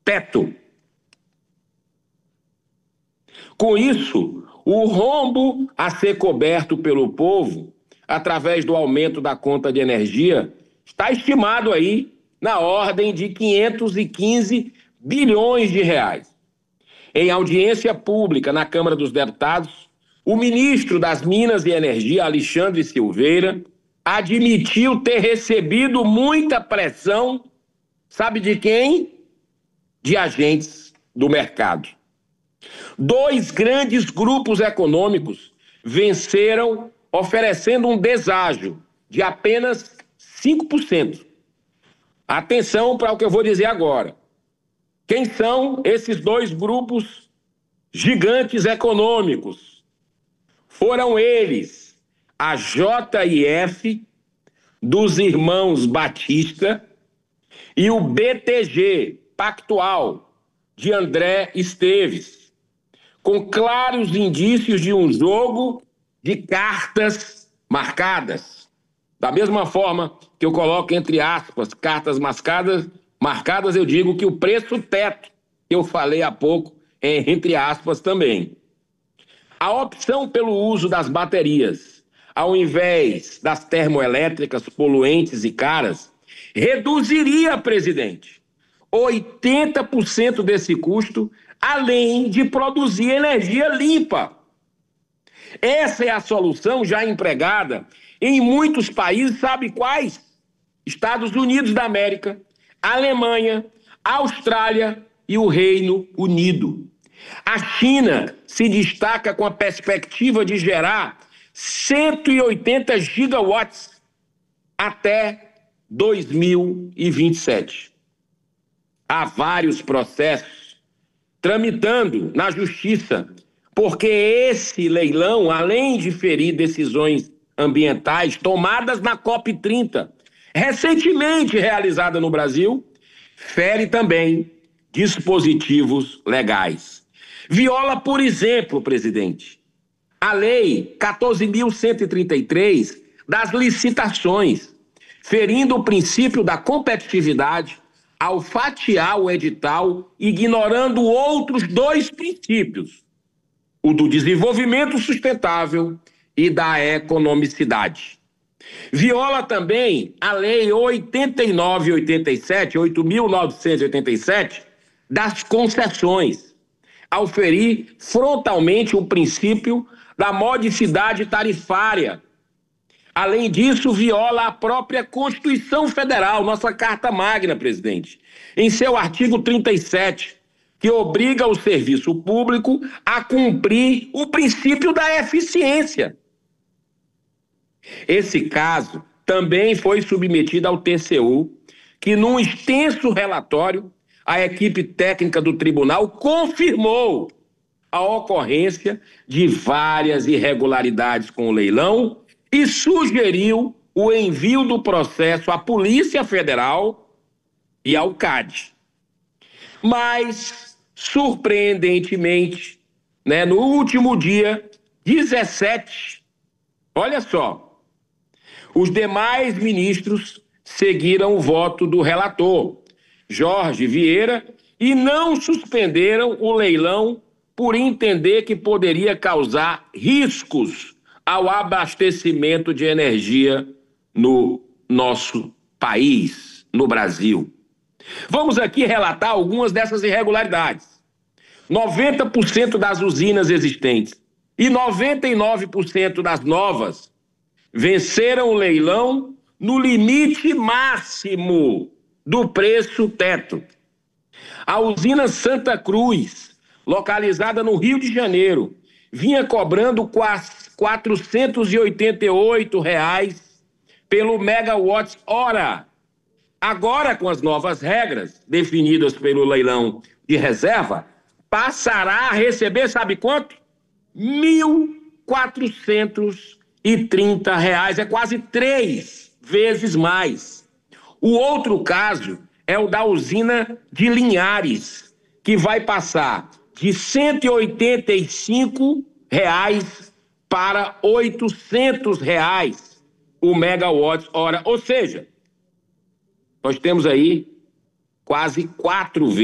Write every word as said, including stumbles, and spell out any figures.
teto. Com isso, o rombo a ser coberto pelo povo, através do aumento da conta de energia, está estimado aí na ordem de quinhentos e quinze bilhões de reais. Em audiência pública na Câmara dos Deputados, o ministro das Minas e Energia, Alexandre Silveira, admitiu ter recebido muita pressão, sabe de quem? De agentes do mercado. Dois grandes grupos econômicos venceram oferecendo um deságio de apenas cinco por cento. Atenção para o que eu vou dizer agora. Quem são esses dois grupos gigantes econômicos? Foram eles a J I F dos irmãos Batista e o B T G Pactual de André Esteves, com claros indícios de um jogo de cartas marcadas. Da mesma forma que eu coloco entre aspas, cartas marcadas, marcadas, eu digo que o preço teto, que eu falei há pouco, é entre aspas também. A opção pelo uso das baterias, ao invés das termoelétricas poluentes e caras, reduziria, presidente, oitenta por cento desse custo, além de produzir energia limpa. Essa é a solução já empregada em muitos países, sabe quais? Estados Unidos da América, Alemanha, Austrália e o Reino Unido. A China se destaca com a perspectiva de gerar cento e oitenta gigawatts até dois mil e vinte e sete. Há vários processos tramitando na Justiça, porque esse leilão, além de ferir decisões ambientais tomadas na COP trinta, recentemente realizada no Brasil, fere também dispositivos legais. Viola, por exemplo, presidente, a Lei quatorze mil cento e trinta e três das licitações, ferindo o princípio da competitividade ao fatiar o edital, ignorando outros dois princípios, o do desenvolvimento sustentável e da economicidade. Viola também a Lei oitenta e nove e oitenta e sete, oito mil novecentos e oitenta e sete, das concessões, ao ferir frontalmente o princípio da modicidade tarifária. Além disso, viola a própria Constituição Federal, nossa Carta Magna, presidente, em seu artigo trinta e sete, que obriga o serviço público a cumprir o princípio da eficiência. Esse caso também foi submetido ao T C U, que num extenso relatório, a equipe técnica do tribunal confirmou a ocorrência de várias irregularidades com o leilão e sugeriu o envio do processo à Polícia Federal e ao C A D. Mas, surpreendentemente, né, no último dia dezessete, olha só, os demais ministros seguiram o voto do relator, Jorge Vieira, e não suspenderam o leilão por entender que poderia causar riscos ao abastecimento de energia no nosso país, no Brasil. Vamos aqui relatar algumas dessas irregularidades. noventa por cento das usinas existentes e noventa e nove por cento das novas venceram o leilão no limite máximo do preço teto. A usina Santa Cruz, localizada no Rio de Janeiro, vinha cobrando quatrocentos e oitenta e oito reais pelo megawatt hora. Agora, com as novas regras definidas pelo leilão de reserva, passará a receber, sabe quanto? mil quatrocentos e trinta reais, é quase três vezes mais. O outro caso é o da usina de Linhares, que vai passar de cento e oitenta e cinco reais para oitocentos reais o megawatt hora. Ou seja, nós temos aí quase quatro vezes